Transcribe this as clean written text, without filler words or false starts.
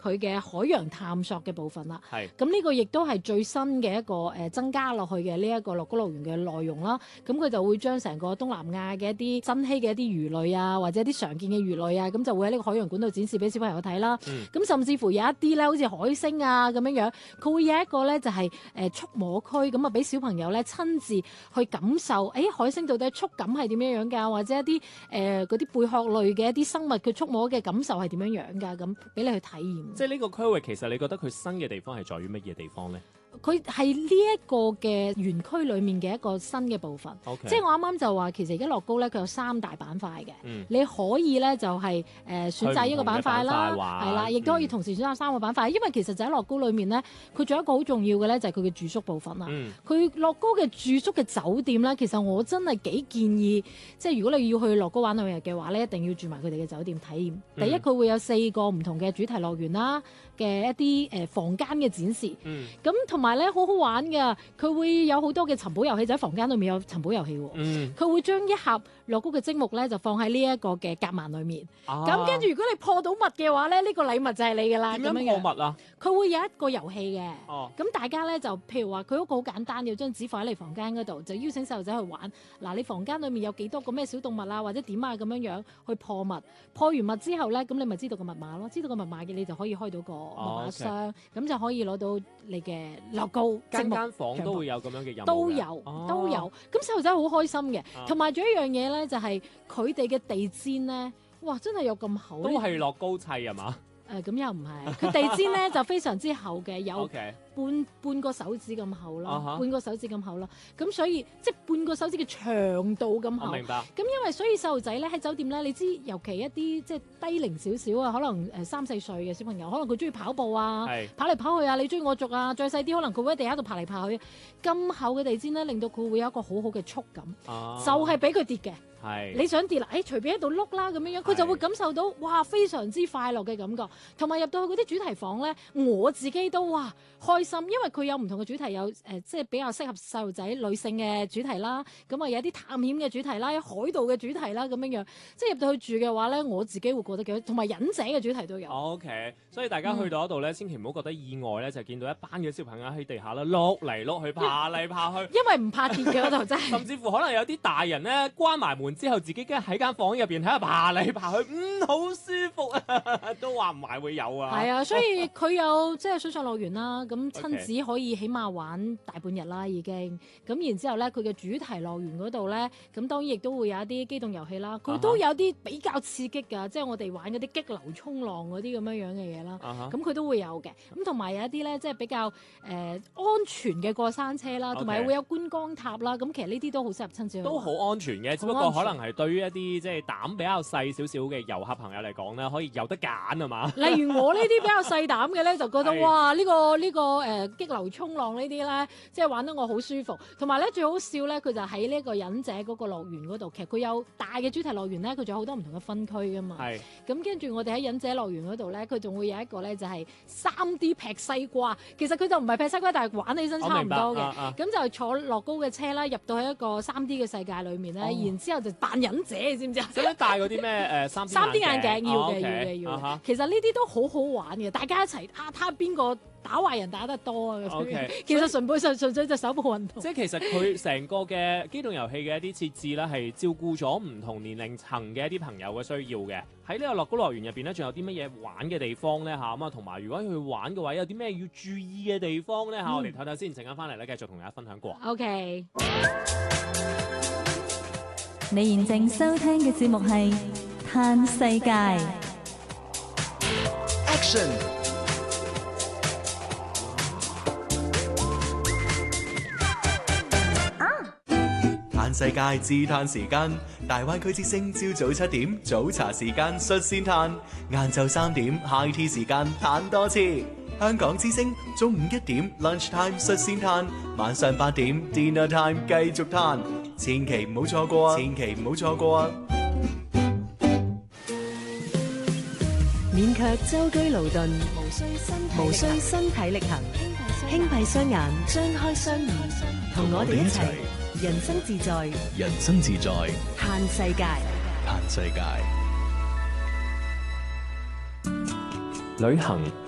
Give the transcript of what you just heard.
佢嘅海洋探索嘅部分啦。 係。 咁呢個亦都係最新嘅一個增加落去嘅呢一個樂高樂園嘅內容啦。咁佢就會將成個東南亞嘅一啲新興嘅一啲魚類啊，或者一啲常見嘅魚類啊，咁就會喺呢個海洋館度展示俾小朋友睇啦。咁甚至乎有一啲咧，好似海星啊咁樣樣，佢會有一個咧就係觸摸區，咁啊俾小朋友咧親自去感受，海星到底觸感係點樣樣㗎，或者一啲嗰啲貝殼類嘅一啲生物佢觸摸嘅感受係點樣樣㗎，咁俾你去體驗。 即係呢個區域其實你覺得佢新嘅地方係在於乜嘢地方咧？ 佢係呢一個嘅園區裡面嘅一個新嘅部分。 Okay. 即係我啱啱就話，其實而家樂高咧，佢有3大板塊嘅。你可以咧就係選擇一個板塊啦，係啦，亦都可以同時選擇3個板塊。因為其實就喺樂高裡面咧，佢仲有一個好重要嘅咧，就係佢嘅住宿部分啦。佢樂高嘅住宿嘅酒店咧，其實我真係幾建議，即係如果你要去樂高玩2日嘅話咧，一定要住埋佢哋嘅酒店體驗。第一，佢會有4個唔同嘅主題樂園啦嘅一啲房間嘅展示。咁同埋咧好好玩㗎，佢會有好多嘅尋寶遊戲，就喺房間裏面有尋寶遊戲喎。佢會將一盒樂高嘅積木咧就放喺呢一個嘅夾萬裏面。咁跟住如果你破到密嘅話咧，呢個禮物就係你㗎啦。 點樣破密啊？ 佢會有一個遊戲嘅。咁大家咧就譬如話佢嗰個好簡單，要將紙放喺你房間嗰度，就邀請細路仔去玩。嗱，你房間裏面有幾多個咩小動物啊，或者點啊咁樣樣去破密。破完密之後咧，咁你咪知道個密碼咯。知道個密碼嘅你就可以開到個密碼箱，咁就可以攞到你嘅樂高。 間房都會有咁樣嘅任務。 都有。咁細路仔好開心嘅，同埋仲有一樣嘢咧，就係佢哋嘅地氈咧，哇！真係有咁厚。 都係樂高砌係嘛？ 咁又唔係，佢地氈咧就非常之厚嘅，有半個手指咁厚咯，半個手指咁厚咯。咁所以即係半個手指嘅長度咁厚。 我明白。 咁因為所以細路仔咧喺酒店咧，你知尤其一啲即係低齡少少啊，可能3、4歲嘅小朋友，可能佢中意跑步啊，跑嚟跑去啊，你追我逐啊，再細啲可能佢會喺地下度爬嚟爬去。咁厚嘅地氈咧，令到佢會有一個好好嘅觸感，就係俾佢跌嘅。你想跌啦，隨便喺度碌啦咁樣樣，佢就會感受到哇非常之快樂嘅感覺。同埋入到去嗰啲主題房咧，我自己都哇開心，因為佢有唔同嘅主題，有即係比較適合細路仔女性嘅主題啦。咁啊有啲探險嘅主題啦，有海盜嘅主題啦咁樣樣。即係入到去住嘅話咧，我自己會覺得幾好，同埋忍者嘅主題都有。 OK， 所以大家去到嗰度咧，千祈唔好覺得意外咧，就見到一班嘅小朋友喺地下咧碌嚟碌去，爬嚟爬去。 因為唔怕跌嘅嗰度真係。 甚至乎可能有啲大人咧關埋門之後，自己喺間房入邊喺度爬嚟爬去，好舒服啊！都話唔埋會有啊。 係啊，所以佢有即係水上樂園啦，咁親子可以起碼玩大半日啦已經。咁然之後咧，佢嘅主題樂園嗰度咧，咁當然亦都會有一啲機動遊戲啦。佢都有啲比較刺激㗎，即係我哋玩嗰啲激流衝浪嗰啲咁樣樣嘅嘢啦。咁佢都會有嘅。咁同埋有一啲咧，即係比較安全嘅過山車啦，同埋會有觀光塔啦。咁其實呢啲都好適合親子去玩。 都好安全嘅，只不過可能係對於一啲即係膽比較細少少嘅遊客朋友嚟講咧，可以有得揀啊嘛。 例如我呢啲比較細膽嘅咧，就覺得哇呢個激流衝浪呢啲咧，即係玩得我好舒服。同埋咧最好笑咧，佢就喺呢個忍者嗰個樂園嗰度，其實佢有大嘅主題樂園咧，佢仲有好多唔同嘅分區噶嘛。咁跟住我哋喺忍者樂園嗰度咧，佢仲會有一個咧就係 3D 劈西瓜。其實佢就唔係劈西瓜，但係玩起身差唔多嘅。咁就坐樂高嘅車啦，入到去一個 3D 嘅世界裏面咧，然之後就扮忍者，你知唔知啊？ 使唔使戴嗰啲咩3D 眼鏡？要嘅。其實呢啲都好好玩嘅，大家一齊睇下邊個打壞人打得多啊！其實純粹就手部運動。 即係其實佢成個嘅機動遊戲嘅一啲設置咧，係照顧咗唔同年齡層嘅一啲朋友嘅需要嘅。喺呢個樂高樂園入邊咧，仲有啲乜嘢玩嘅地方咧嚇咁啊？同埋如果去玩嘅話，有啲咩要注意嘅地方咧嚇？我哋睇睇先，陣間翻嚟咧繼續同大家分享過。 OK。 你現正收聽嘅節目係《嘆世界》。 Action！ 嘆世界自嘆時間，大灣區之聲朝早7點早茶時間率先嘆，晏晝3點 High Tea 時間嘆多次。香港之聲中午1點 Lunch Time 率先嘆，晚上8點 Dinner Time 繼續嘆，千祈唔好錯過啊！千祈唔好錯過啊！ 勉強舟車勞頓，無需身體力行，輕閉雙眼，張開雙耳，同我哋一齊人生自在， 人生自在， 嘆世界， 嘆世界。 旅行